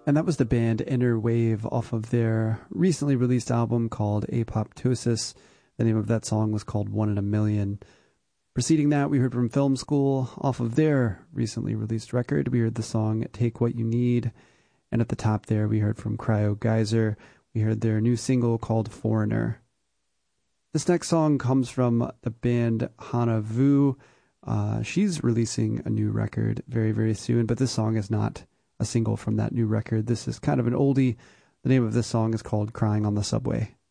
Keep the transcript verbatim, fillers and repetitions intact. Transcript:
And that was the band Inner Wave off of their recently released album called Apoptosis. The name of that song was called One in a Million. Preceding that, we heard from Film School off of their recently released record. We heard the song Take What You Need. And at the top there, we heard from Cryo Geyser. We heard their new single called Foreigner. This next song comes from the band Hana Vu. Uh, she's releasing a new record very, very soon, but this song is not a single from that new record. This is kind of an oldie. The name of this song is called Crying on the Subway.